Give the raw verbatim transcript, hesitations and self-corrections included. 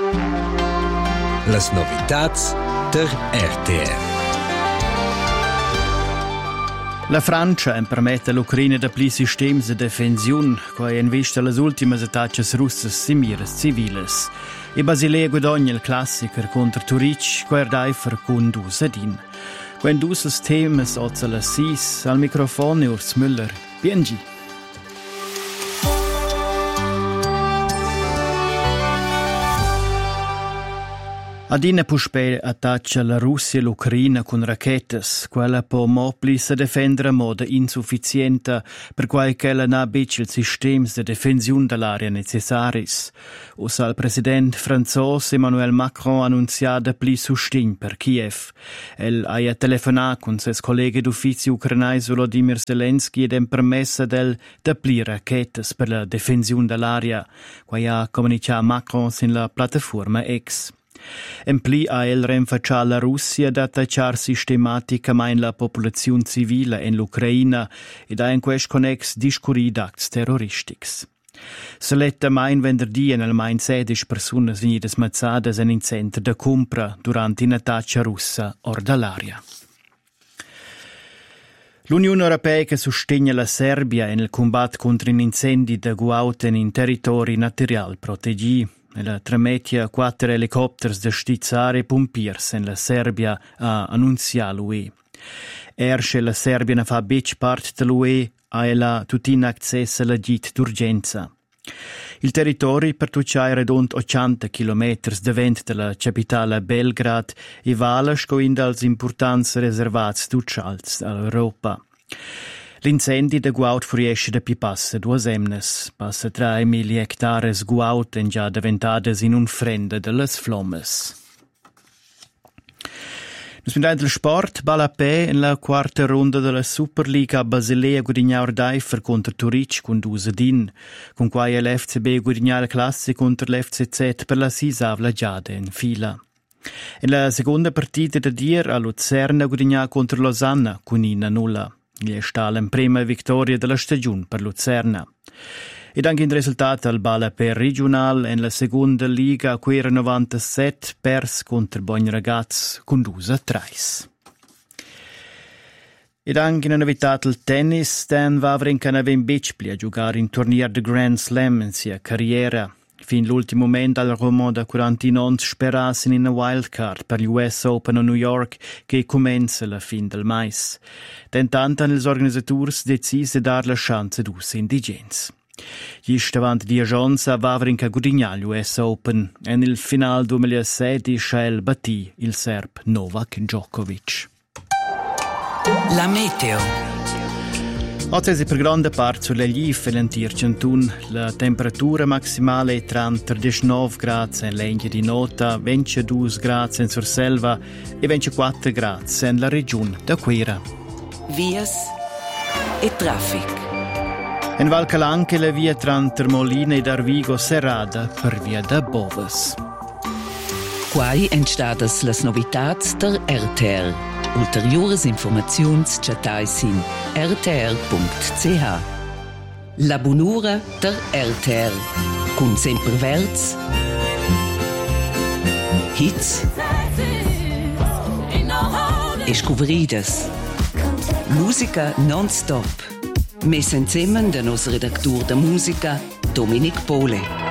Las novitats der R T R. La Francia permette all'Ucraina da pli sistemi di difensione che in vista alle ultime attacchi russe similes civiles. E Basilea guadagna il classico contro Turic, che erdaifer con du sedin. Quando dus temas ozza la sis, al microfono Urs Müller, B N G. Adina puspe attaccia la Russia e l'Ucraina con racchettes, quella può mopli se difendere a modo insufficiente per quai che la na bec il sistema di difensione dell'area necessaris. Usa il presidente francese Emmanuel Macron annunziata pli sustegn per Kiev. El ha telefonato con ses colleghi d'ufficio ucrainais Volodymyr Zelensky ed em permessa del de pli racchettes per la difensione dell'area, quai ha comunicato Macron sin la piattaforma X. En pli ha el renfaccià la Russia d'attacciar sistematicamente la popolazione civile in l'Ucraina ed ha in quest connex discurri d'acts terroristics. Se letta main venerdì en almain sedici persone venidas mazzadas en in centro de compra durante un'attaccia russa or dall'aria. L'Unione Europea che sostegna la Serbia nel combatto contro gli incendi de guauten in territori naturali proteggi. La trametia quattro elicotters de stizzare pompiers en la Serbia ha annunziato l'U E. Ersche la Serbia ne fa bec part dell'U E ha ella tutin access alla git d'urgenza. Il territorio per tucciai redond ottanta chilometri davant della capitale Belgrad e vala scoinda als importants reservats tuccials all'Europa. L'incendi de guaut furiesce da pi passa due emnes, passa tre mille hectares guaut en già diventades in un frenda de las flommes. Nus mindai del sport, Balapè in la quarta ronda della Superliga Basilea guadagna ordaifer contro Turic con due sedin, con quai l'F C B guadagna il classico contro l'F C Z per la sisavla giada in fila. In la seconda partita da dir a Luzerna guadagna contro Losanna con una nulla. Gli è stata la prima vittoria della stagione per Luzerna. Ed anche il risultato al Balapè regional in la seconda liga, qui era novantasette pers contro Bogn Ragaz con due a tre. Ed anche in novità il tennis, Stan Wawrinka aveva in Becpli a giocare in tornier de Grand Slam in sia carriera. Fin l'ultimo momento al Romo da quarantinove sperassero in una wildcard per gli U S Open a New York che comincia la fin del mais. Tentant hanno gli organizzatori deciso di dare la chance ad us indigens. Just davanti di Ajonsa Wawrinka guadagna gli U S Open e nel finale duemilasedici el battì il serb Novak Djokovic. La meteo. Oggi per grande parte sulle Liv e l'Antircentun la temperatura maximale è tra diciannove gradi in Legna di Nota, ventidue gradi in Surselva e ventiquattro gradi nella regione da Quera. Vias e traffic. In Val Calanche la via tra Termolina e Arvigo serrada per via da Boves. Quai entstadas las novitats der R T R. Ulteriores informaziuns chatais in r t r punct c h. La bunura der R T R. Cun semperverts, hits e scuveridas. Musica non-stop. Mes insieme da nos redaktur da musica Dominic Pole.